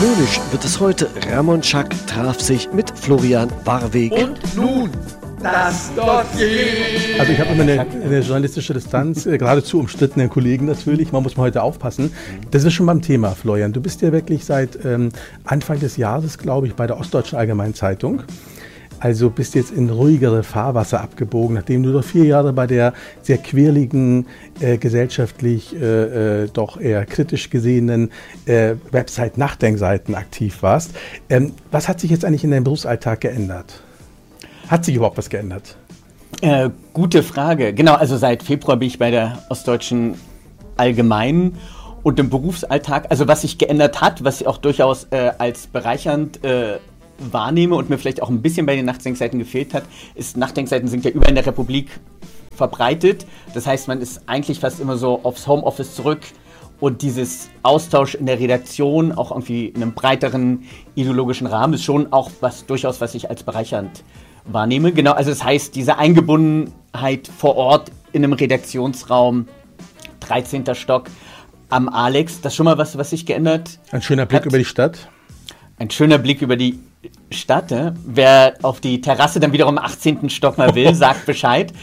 Kanonisch wird es heute. Ramon Schack traf sich mit Florian Warweg. Und nun das Dossier. Also ich habe immer eine journalistische Distanz, geradezu umstrittenen Kollegen natürlich. Man muss mal heute aufpassen. Das ist schon beim Thema, Florian. Du bist ja wirklich seit Anfang des Jahres, glaube ich, bei der Ostdeutschen Allgemeinen Zeitung. Also bist jetzt in ruhigere Fahrwasser abgebogen, nachdem du doch 4 Jahre bei der sehr quirligen, gesellschaftlich doch eher kritisch gesehenen Website Nachdenkseiten aktiv warst. Was hat sich jetzt eigentlich in deinem Berufsalltag geändert? Hat sich überhaupt was geändert? Gute Frage. Genau, also seit Februar bin ich bei der Ostdeutschen Allgemeinen und im Berufsalltag, also was sich geändert hat, was ich auch durchaus als bereichernd wahrnehme und mir vielleicht auch ein bisschen bei den Nachdenkseiten gefehlt hat, ist, Nachdenkseiten sind ja überall in der Republik verbreitet. Das heißt, man ist eigentlich fast immer so aufs Homeoffice zurück und dieses Austausch in der Redaktion, auch irgendwie in einem breiteren ideologischen Rahmen, ist schon auch durchaus, was ich als bereichernd wahrnehme. Genau, also das heißt, diese Eingebundenheit vor Ort in einem Redaktionsraum, 13. Stock am Alex, das ist schon mal was sich geändert hat. Ein schöner Blick über die Stadt. Ein schöner Blick über die Stadt. Wer auf die Terrasse dann wiederum am 18. Stock mal will, sagt Bescheid.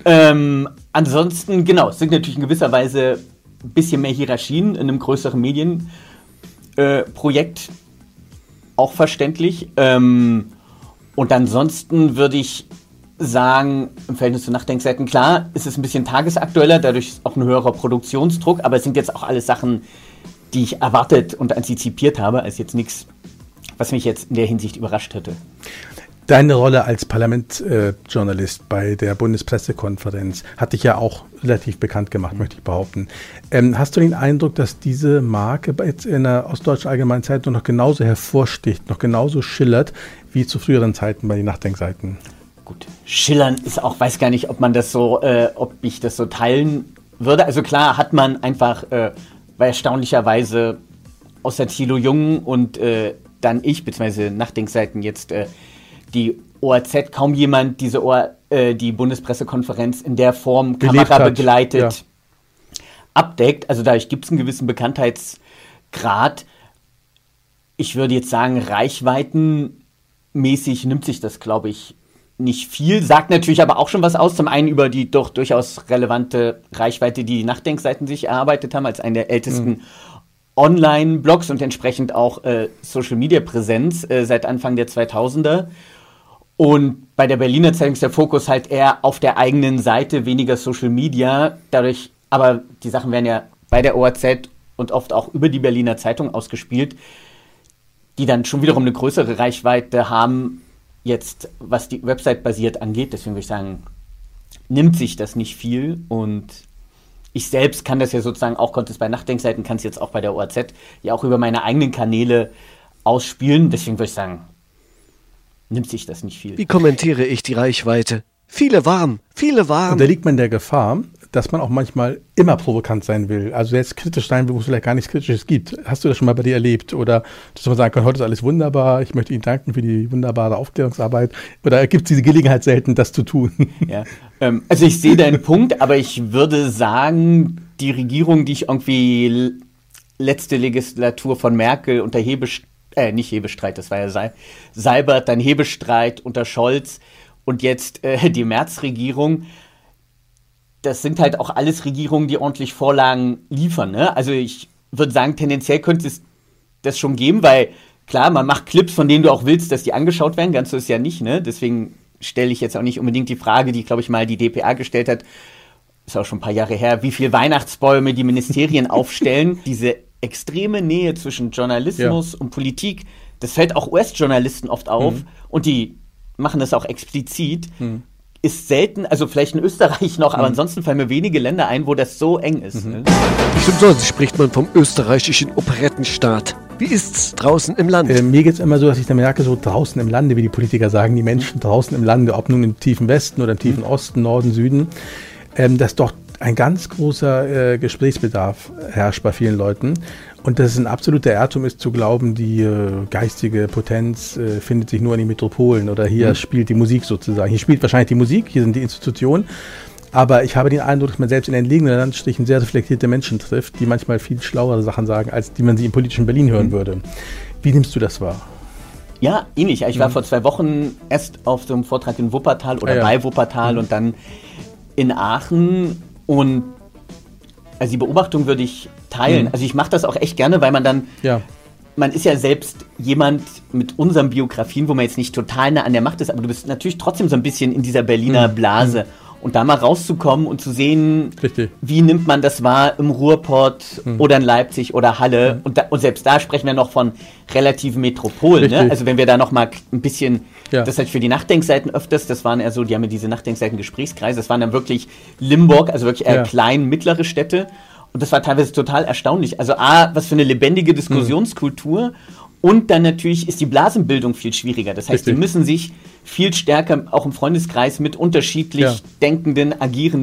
Ansonsten, genau, es sind natürlich in gewisser Weise ein bisschen mehr Hierarchien in einem größeren Medienprojekt, auch verständlich. Und ansonsten würde ich sagen, im Verhältnis zu Nachdenkseiten, klar, ist es ein bisschen tagesaktueller, dadurch ist auch ein höherer Produktionsdruck, aber es sind jetzt auch alles Sachen, die ich erwartet und antizipiert habe, als jetzt nichts, was mich jetzt in der Hinsicht überrascht hätte. Deine Rolle als Parlamentsjournalist bei der Bundespressekonferenz hat dich ja auch relativ bekannt gemacht, möchte ich behaupten. Hast du den Eindruck, dass diese Marke jetzt in der Ostdeutschen Allgemeinen Zeitung noch genauso hervorsticht, noch genauso schillert, wie zu früheren Zeiten bei den Nachdenkseiten? Gut, schillern ist auch, weiß gar nicht, ob ich das so teilen würde. Also klar hat man einfach, weil erstaunlicherweise außer Thilo Jung und dann ich, beziehungsweise Nachdenkseiten jetzt die ORZ, kaum jemand die Bundespressekonferenz in der Form kamerabegleitet abdeckt. Also dadurch gibt es einen gewissen Bekanntheitsgrad. Ich würde jetzt sagen, reichweitenmäßig nimmt sich das, glaube ich, nicht viel. Sagt natürlich aber auch schon was aus. Zum einen über die doch durchaus relevante Reichweite, die Nachdenkseiten sich erarbeitet haben, als einen der ältesten Online-Blogs und entsprechend auch Social-Media-Präsenz seit Anfang der 2000er. Und bei der Berliner Zeitung ist der Fokus halt eher auf der eigenen Seite, weniger Social-Media. Dadurch, aber die Sachen werden ja bei der ORZ und oft auch über die Berliner Zeitung ausgespielt, die dann schon wiederum eine größere Reichweite haben, jetzt was die Website basiert angeht. Deswegen würde ich sagen, nimmt sich das nicht viel und ich selbst kann das ja sozusagen auch, konnte es bei Nachdenkseiten, kann es jetzt auch bei der ORZ ja auch über meine eigenen Kanäle ausspielen. Deswegen würde ich sagen, nimmt sich das nicht viel. Wie kommentiere ich die Reichweite? Viele warm. Und da liegt man in der Gefahr, dass man auch manchmal immer provokant sein will. Also jetzt kritisch sein will, wo es vielleicht gar nichts Kritisches gibt. Hast du das schon mal bei dir erlebt? Oder dass man sagen kann, heute ist alles wunderbar, ich möchte Ihnen danken für die wunderbare Aufklärungsarbeit. Oder gibt es diese Gelegenheit selten, das zu tun? Ja, also ich sehe deinen Punkt, aber ich würde sagen, die Regierung, die ich irgendwie letzte Legislatur von Merkel unter nicht Hebestreit, das war ja Seibert, dann Hebestreit unter Scholz und jetzt die Merz-Regierung, das sind halt auch alles Regierungen, die ordentlich Vorlagen liefern. Ne? Also ich würde sagen, tendenziell könnte es das schon geben, weil klar, man macht Clips, von denen du auch willst, dass die angeschaut werden. Ganz so ist ja nicht. Ne? Deswegen stelle ich jetzt auch nicht unbedingt die Frage, die, glaube ich, mal die dpa gestellt hat, ist auch schon ein paar Jahre her, wie viele Weihnachtsbäume die Ministerien aufstellen. Diese extreme Nähe zwischen Journalismus und Politik, das fällt auch US-Journalisten oft auf und die machen das auch explizit. Ist selten, also vielleicht in Österreich noch, aber ansonsten fallen mir wenige Länder ein, wo das so eng ist. Ne? Stimmt, sonst spricht man vom österreichischen Operettenstaat. Wie ist's draußen im Land? Mir geht's immer so, dass ich dann merke, so draußen im Lande, wie die Politiker sagen, die Menschen draußen im Lande, ob nun im tiefen Westen oder im tiefen Osten, Norden, Süden, dass doch ein ganz großer Gesprächsbedarf herrscht bei vielen Leuten. Und dass es ein absoluter Irrtum ist, zu glauben, die geistige Potenz findet sich nur in den Metropolen oder hier spielt die Musik sozusagen. Hier spielt wahrscheinlich die Musik, hier sind die Institutionen. Aber ich habe den Eindruck, dass man selbst in entlegenen Landstrichen sehr reflektierte Menschen trifft, die manchmal viel schlauere Sachen sagen, als die man sie im politischen Berlin hören würde. Wie nimmst du das wahr? Ja, ähnlich. Ich war vor 2 Wochen erst auf so einem Vortrag in Wuppertal oder bei Wuppertal und dann in Aachen. Und also die Beobachtung würde ich teilen. Also ich mache das auch echt gerne, weil man dann, man ist ja selbst jemand mit unseren Biografien, wo man jetzt nicht total nah an der Macht ist, aber du bist natürlich trotzdem so ein bisschen in dieser Berliner Blase. Und da mal rauszukommen und zu sehen, wie nimmt man das wahr im Ruhrpott oder in Leipzig oder Halle. Und selbst da sprechen wir noch von relativen Metropolen. Ne? Also wenn wir da noch mal ein bisschen, das halt für die Nachdenkseiten öfters, das waren eher so, die haben ja diese Nachdenkseiten-Gesprächskreise, das waren dann wirklich Limburg, also wirklich eher klein, mittlere Städte. Und das war teilweise total erstaunlich. Also was für eine lebendige Diskussionskultur. Und dann natürlich ist die Blasenbildung viel schwieriger. Das heißt, die müssen sich viel stärker auch im Freundeskreis mit unterschiedlich denkenden, agierenden